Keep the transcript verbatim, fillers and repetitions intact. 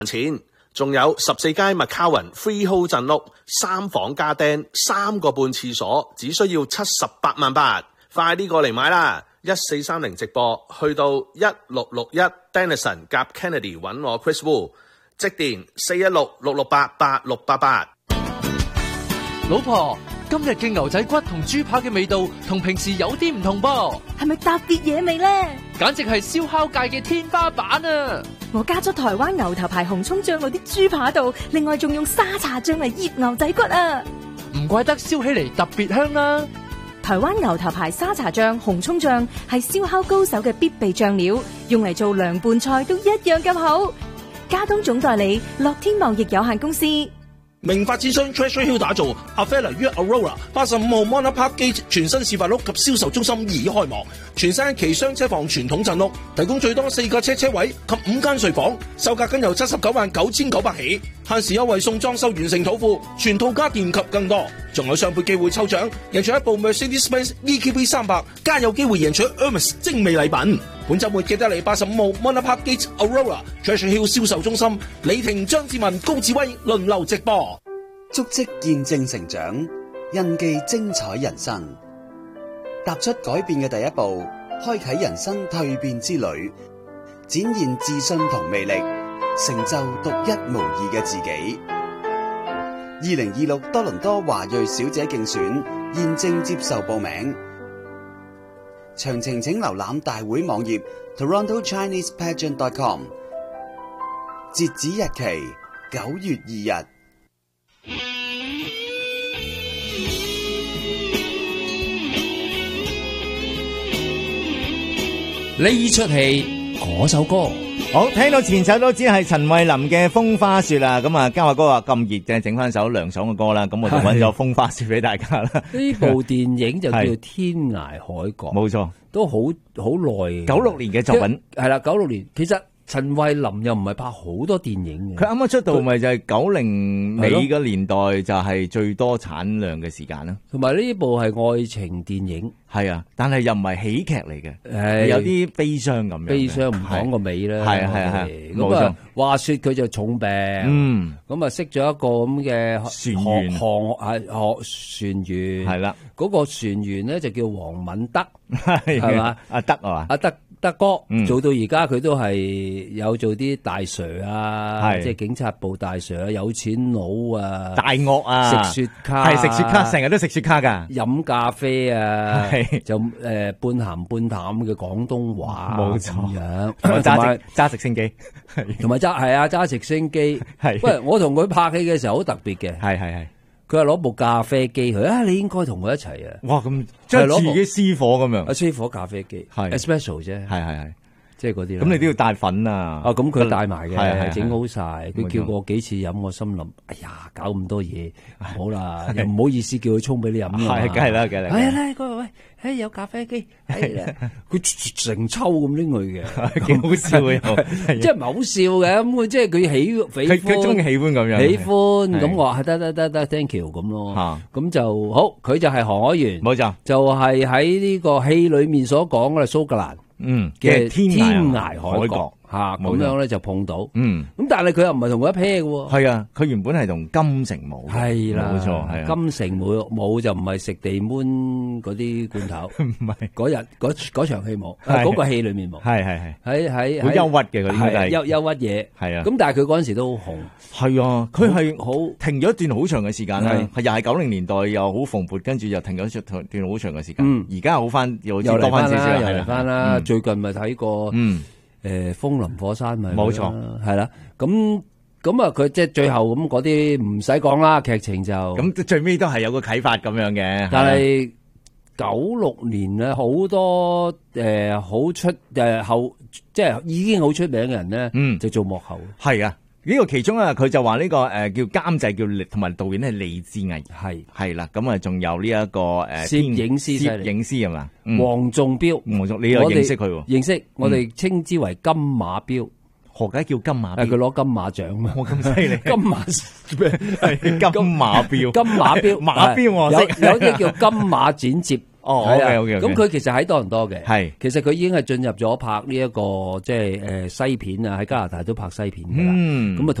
錢。仲有十四街麥卡雲 freehold 鎮屋，三房加釘，三個半廁所，只需要七十八萬八，快啲過嚟買啦！一四三零直播，去到一六六一 Denison 夾 Kennedy 揾我 Chris Wu， 即電四一六六六八八六八八。 老婆，今日嘅牛仔骨同豬扒嘅味道同平時有啲唔同噃， 係咪特別野味呢？ 簡直係燒烤界嘅天花板啊！ 我加咗台灣牛頭牌紅蔥醬落啲豬扒度，另外仲用沙茶醬嚟醃牛仔骨啊！ 唔怪得燒起嚟特別香啦！ 台灣牛頭牌沙茶醬、紅蔥醬係燒烤高手嘅必備醬料，用嚟做涼拌菜都一樣咁好。加東總代理樂天貿易有限公司。 明發諮詢 Treasure Hill 打造阿菲黎於 Aurora 八十五號 Mona Park Gate 全新示範屋及銷售中心已開幕，全新期雙車房傳統鎮屋，提供最多四個車車位及五間睡房，售價僅由七十九萬九千九百起，限時優惠送裝修完成土庫，全套家電及更多，仲有雙倍機會抽獎，贏取一部 Mercedes-Benz E Q B 三百，加有機會贏取 Hermes 精美禮品。本週末記得嚟八十五號 Mona Park Gate Aurora Treasure Hill 銷售中心，李婷、張志文、高志威輪流直播。 足跡見證成長，印記精彩人生。踏出改變嘅第一步，開啟人生蛻變之旅，展現自信同魅力，成就獨一無二嘅自己。二零二六多倫多華裔小姐競選現正接受報名，詳情請瀏覽大會網頁 Toronto Chinese Pageant dot com， 截止日期九月二日。 呢出戲嗰首歌， 好聽到前首都只係陳慧琳嘅《風花雪》啦。咁啊，嘉華哥話咁熱嘅，整翻首涼爽嘅歌啦。咁我就揾咗《風花雪》俾大家啦。 呢部電影就叫《天涯海角》， 冇錯， 都好好耐， 九六年嘅作品係啦，九六年其實。陳慧琳又唔係拍好多電影嘅， 佢啱啱出道咪就係九零尾嘅年代，就係最多產量嘅時間啦。 同埋呢部係愛情電影， 係啊，但係又唔係喜劇嚟嘅，有啲悲傷咁樣。悲傷唔講個尾啦， 係啊係啊係。 咁啊，話說佢就重病，嗯，咁啊識咗一個咁嘅船員， 航係學船員， 係啦， 嗰個船員咧就叫黃敏德， 係嘛？阿德啊， 阿德。德哥、嗯、做到而家佢都係有做啲大 Sir 啊，即係警察部大 Sir 啊，有錢佬啊， 大鱷啊， 食雪卡係食雪卡，成日都食雪卡噶， 飲咖啡啊，就誒、呃、半鹹半淡嘅廣東話， 冇錯樣， 同埋揸直升機， 同埋揸係啊揸直升機，係喂我同佢拍戲嘅時候好特別嘅， 係係係。 佢係攞部咖啡機，佢啊，你應該同佢一齊啊！ 哇，咁即係自己私伙咁樣， 啊，私伙咖啡機係 espresso 啫，係係係，即係嗰啲。咁你都要帶粉啊？ 哦，咁佢帶埋嘅， 係係整好晒。佢叫過幾次飲，我心諗，哎呀，搞咁多嘢，好啦，又唔好意思叫佢沖俾你飲啊！ 係，梗係啦，梗係。 係啦，佢話喂，誒有咖啡機，係啦，佢成抽咁拎去嘅， 幾好笑嘅， 即係唔係好笑嘅，咁佢即係佢喜喜歡， 佢中意喜歡咁樣， 喜歡咁我係得得得得 thank you 咁咯，咁就好，佢就係航海員， 冇錯， 就係喺呢個戲裏面所講嘅蘇格蘭， 嗯嘅天涯海角。 吓咁樣咧就碰到， 嗯， 咁但係佢又唔係同佢一 pair 嘅， 係啊，佢原本係同金城武， 係啦， 冇錯，係啊， 金城武武就唔係食地捫嗰啲罐頭， 唔係嗰日嗰嗰場戲冇，嗰個戲裏面冇， 係係係， 喺喺好憂鬱嘅嗰啲係憂憂鬱嘢， 係啊， 咁但係佢嗰陣時都好紅， 係啊，佢係好停咗一段好長嘅時間啦，係又係九零年代又好蓬勃，跟住又停咗一段好長嘅時間，而家好翻又多翻少少， 又嚟翻啦，最近咪睇過，嗯。誒，風林火山咪冇錯， 係啦，咁咁啊，佢即係最後咁嗰啲唔使講啦，劇情就咁最尾都係有個啟發咁樣嘅。 但係九六年咧，好多誒好出誒後，即係已經好出名嘅人咧，嗯，就做幕後。 係啊，呢個其中啊，佢就話呢個誒叫監製叫同埋導演係李志毅，係係啦，咁啊仲有呢一個誒攝影師， 攝影師係嘛？ 黃仲標， 黃仲，你又認識佢喎？ 認識，我哋稱之為金馬標。 何解叫金馬標？ 佢攞金馬獎嘛？ 我咁犀利！ 金馬係金馬標， 金馬標， 馬標我識。 有有啲叫金馬剪接。 哦係啊 OK，OK，OK 咁佢其實喺多倫多嘅， 係其實佢已經係進入咗拍呢一個即係誒西片啊，喺加拿大都拍西片㗎啦。 嗯咁啊。